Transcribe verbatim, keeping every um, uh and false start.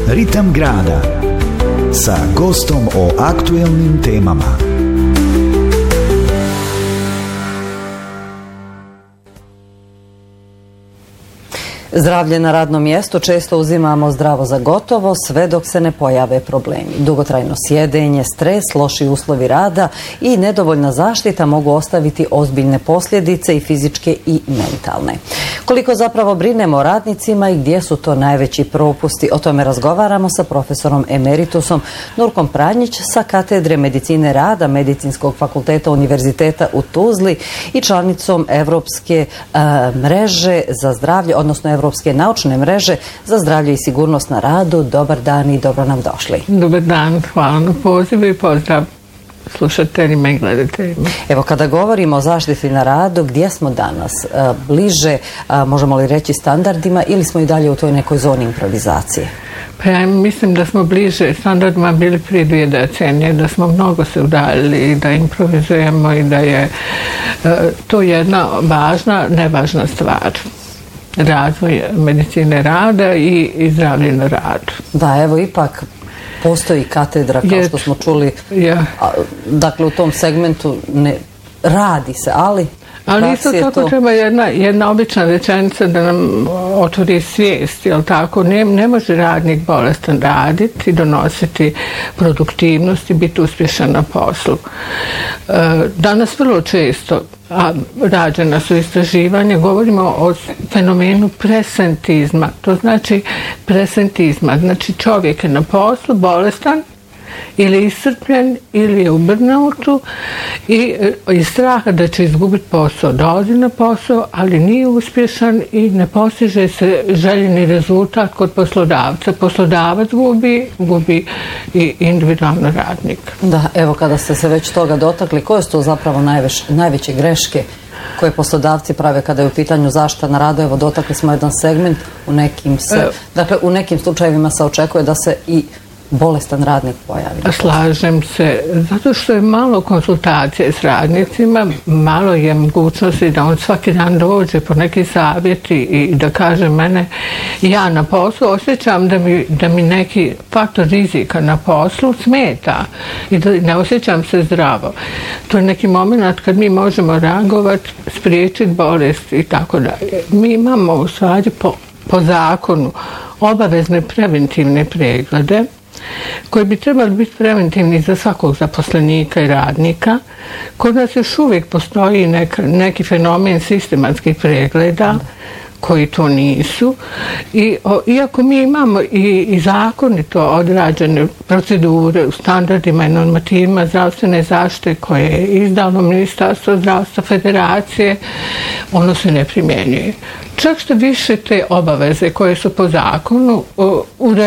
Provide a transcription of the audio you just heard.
Ritam grada sa gostom o aktuelnim temama. Zdravlje na radnom mjestu često uzimamo zdravo za gotovo sve dok se ne pojave problemi. Dugotrajno sjedenje, stres, loši uslovi rada i nedovoljna zaštita mogu ostaviti ozbiljne posljedice i fizičke i mentalne. Koliko zapravo brinemo o radnicima i gdje su to najveći propusti, o tome razgovaramo sa profesorom emeritusom Nurkom Pranjić sa katedre medicine rada Medicinskog fakulteta Univerziteta u Tuzli i članicom Evropske uh, mreže za zdravlje, odnosno Evropske naučne mreže za zdravlje i sigurnost na radu. Dobar dan i dobro nam došli. Dobar dan, hvala na pozivu i pozdrav slušateljima i gledateljima. Evo, kada govorimo o zaštiti na radu, gdje smo danas? Bliže, možemo li reći, standardima ili smo i dalje u toj nekoj zoni improvizacije? Pa ja mislim da smo bliže standardima bili prije dvije decenije, da smo mnogo se udaljili i da improvizujemo i da je to jedna važna, nevažna stvar. Razvoj medicine rada i, i zdravlje na radu. Da, evo ipak postoji katedra, kao što smo čuli. Ja. A, dakle, u tom segmentu ne radi se, ali... Ali isto tako to... treba jedna, jedna obična rečenica da nam otvori svijest, jel tako? Ne, ne može radnik bolestan raditi i donositi produktivnost i biti uspješan na poslu. E, danas vrlo često, a rađena su istraživanja, govorimo o fenomenu presentizma. To znači presentizma, znači čovjek je na poslu bolestan, ili iscrpljen, ili je u burnoutu i iz straha da će izgubiti posao, dolazi na posao, ali nije uspješan i ne postiže se željeni rezultat kod poslodavca. Poslodavac gubi, gubi i individualno radnik. Da, evo kada ste se već toga dotakli, koje su to zapravo najveš, najveće greške koje poslodavci prave kada je u pitanju zaštita na radu? Evo, dotakli smo jedan segment, u nekim se, e... dakle, u nekim slučajevima se očekuje da se i bolestan radnik pojavi. Slažem se, zato što je malo konsultacije s radnicima, malo je mogućnosti da on svaki dan dođe po neki savjeti i da kaže mene, ja na poslu osjećam da mi, da mi neki faktor rizika na poslu smeta i da ne osjećam se zdravo. To je neki moment kad mi možemo reagovati, spriječiti bolest i tako dalje. Mi imamo u stvari po, po zakonu obavezne preventivne preglede koji bi trebali biti preventivni za svakog zaposlenika i radnika. Kod nas još uvijek postoji nek, neki fenomen sistematskih pregleda koji to nisu. I, o, iako mi imamo i, i zakonito odrađene procedure u standardima i normativima zdravstvene zaštite koje je izdalo Ministarstvo zdravstva Federacije, ono se ne primjenjuje. Čak što više te obaveze koje su po zakonu u